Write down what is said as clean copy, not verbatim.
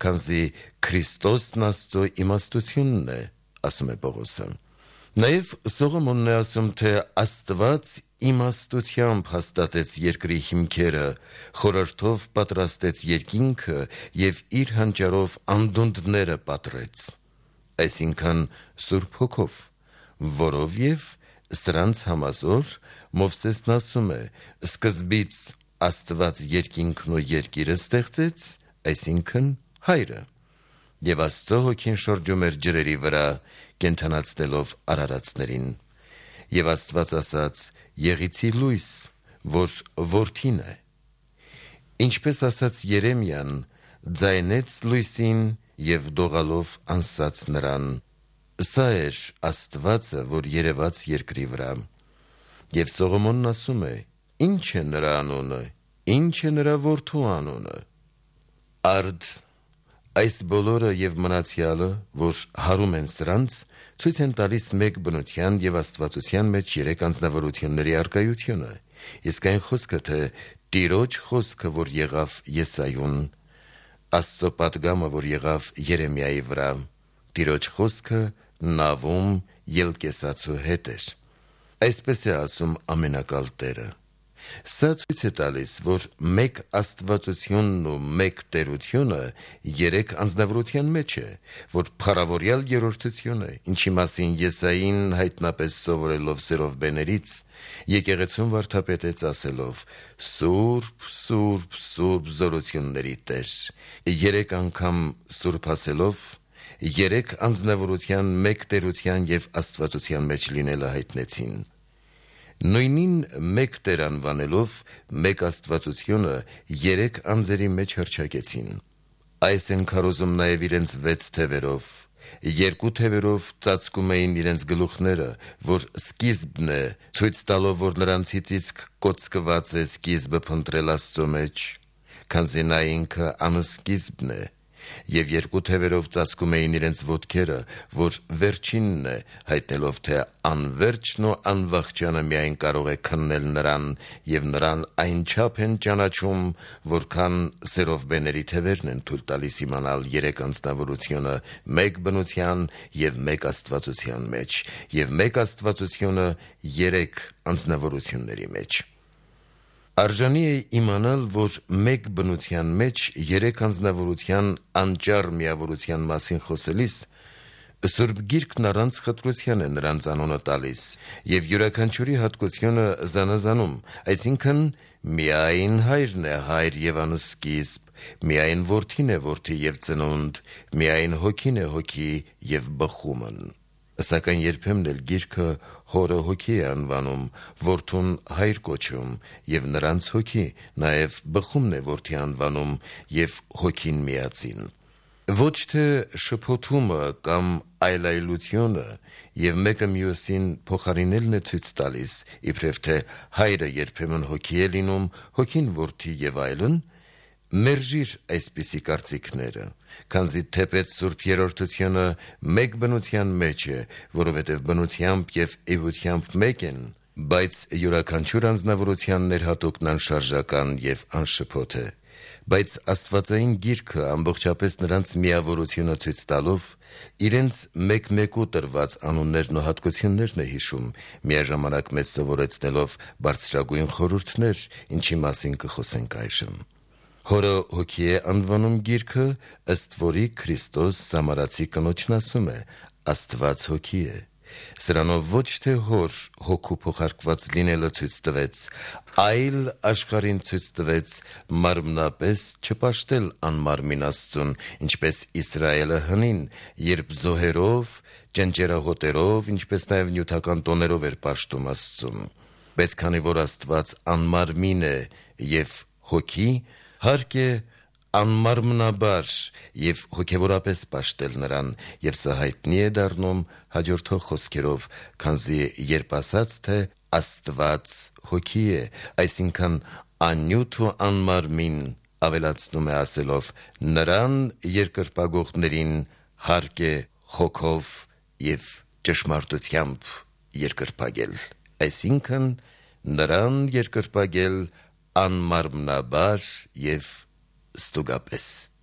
քանզի Քրիստոսն Աստծո իմաստությունն է, ասում է Պողոսը։ Նաև Սողոմոնն է ասում, թե Աստված իմաստությամբ հաստատեց երկրի հիմքերը, խորհրդով պատրաստեց երկինքը և իր հանճարով անդունդները պատռեց, այսինքն Սուրբ Հոգով, որովև սրանց համազոր Մովսեսն ասում է. սկզբից Աստված երկինքն ու երկիրը ստեղծեց, այսինքն Հայրը, և Աստծո Հոգին շրջում էր ջրերի վրա, կենդանացնելով արարածներին, և Աստված ասաց. եղիցի լույս, որ որդին է, ինչպես ասաց Երեմիան, ձայնեց լույսին և դողալով անսաց նրան, սա էր Աստվածը, որ երևաց երկրի վրա։ Եվ Սողոմոնն ասում է. ինչ է նրա անունը, ինչ է նրա որդու անունը։ Արդ այս բոլորը և մնացյալը, որ հարում են սրանց, ցույց են տալիս մեկ բնության և աստվածության մեջ երեք անձնավորությունների առկայությունը, իսկ այն խոսքը, թե Տիրոջ խոսքը, որ եղավ Եսայուն, Աստծո պատգամը, որ եղավ Երեմիայի վրա, Տիրոջ խոսքը նավում ելկեսացու հետ էր։ Այսպես է ասում ամենակալ Տերը։ Սա ցույց է տալիս, որ մեկ աստվածությունն ու մեկ տերությունը երեք անձնավորության մեջ է, որ փառավորյալ երրորդություն է, ինչի մասին Եսային հայտնապես սովորելով սերով բեներից, եկեղեցուն վարդապետեց ասելով. «Սուրբ, Սուրբ, Սուրբ զորությունների Տեր», երեք անգամ Սուրբ ասելով, երեք անձնավորության մեկ տերության և աստվածության մեջ լինելը հայտնեցին։ Նույնին մեկ Տեր անվանելով, մեկ աստվածությունը երեք անձերի մեջ հռչակեցին։ Այս են քարոզում նաև իրենց վեց թևերով, երկու թևերով ծածկում էին իրենց գլուխները, որ սկիզբն է, ցույց տալով, որ նրանցից իսկ կոծկված է սկիզբը փնտրել Աստծո մեջ, քանզի նա ինքը անսկիզբն է, և երկու թևերով ծածկում էին իրենց ոտքերը, որ վերջինն է, հայտնելով, թե անվերջն ու անվախճանը միայն կարող է քննել նրան, և նրան այնչափ են ճանաչում, որքան սերով բեների թևերն են թույլ տալիս իմանալ երեք անձնավորությունը մեկ բնության և մեկ աստվածության մեջ, և մեկ աստվածությունը երեք անձնավորությունների մեջ։ Արժանի է իմանալ, որ մեկ բնության մեջ երեք անձնավորության անճար միավորության մասին խոսելիս Սուրբ Գիրքն առանց խտրության է նրանց անունը տալիս և յուրաքանչյուրի հատկությունը զանազանում, այսինքն միայն Հայրն է Հայր և անսկիզբ, միայն Որդին է Որդի և ծնունդ, միայն Հոգին է Հոգի և բխումն։ Սակայն երբեմն էլ Գիրքը Հորը Հոգի է անվանում, Որդուն Հայր կոչում և նրանց Հոգի, նաև բխումն է Որդի անվանում և Հոգին միածին։ Ոչ թե շփոթումը կամ այլայլությունը և մեկը մյուսին փոխարինելն է ցույց տալիս, իբրև թե Հայրը երբեմն Հոգի է լինում, Հոգին Որդի և այլն, մերժիր այսպիսի կարծիքները, քանզի թեպետ Սուրբ Երրորդությունը մեկ բնության մեջ է, որովհետև բնությամբ և էությամբ մեկ են, բայց յուրաքանչյուր անձնավորության ներհատուկն անշարժական և անշփոթ է։ Բայց Աստվածային Գիրքը ամբողջապես նրանց միավորությունը ցույց տալով, իրենց մեկ-մեկու տրված անուններն ու հատկություններն է հիշում, միաժամանակ մեզ սովորեցնելով բարձրագույն խորհուրդներ, ինչի մասին կխոսենք այժմ։ Հորը Հոգի է անվանում Գիրքը, ըստ որի Քրիստոս Սամարացի կնոջն ասում է. «Աստված Հոգի է»։ Սրանով ոչ թե Հոր Հոգու փոխարկված լինելը ցույց տվեց, այլ աշխարհին ցույց տվեց մարմնապես չպաշտել անմարմին Աստծուն, ինչպես Իսրայելը հնին, երբ զոհերով, ճնճերահոտերով, ինչպես նաև նյութական տոներով էր պաշտում Աստծուն։ Բայց քանի որ Աստված անմարմին է և Հոգի, հարկ է անմարմնաբար և հոգևորապես պաշտել նրան, և սա հայտնի է դառնում հաջորդող խոսքերով, քանզի երբ ասաց, թե Աստված Հոգի է, այսինքն աննյութ ու անմարմին, ավելացնում է ասելով. նրան երկրպագողներին հարկ է Հոգով և ճշմարտությամբ երկրպագել, այսինքն նրան երկրպագել անմարմնաբար և ստուգապես։